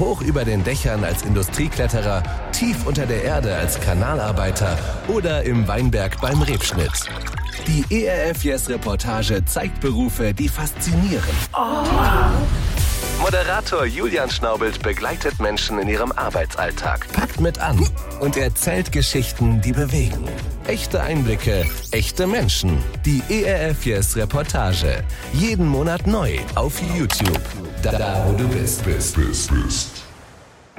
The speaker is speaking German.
Hoch über den Dächern als Industriekletterer, tief unter der Erde als Kanalarbeiter oder im Weinberg beim Rebschnitt. Die ERF Yes Reportage zeigt Berufe, die faszinieren. Moderator Julian Schnaubelt begleitet Menschen in ihrem Arbeitsalltag, packt mit an und erzählt Geschichten, die bewegen. Echte Einblicke, echte Menschen. Die ERF Yes Reportage. Jeden Monat neu auf YouTube. Da wo du bist.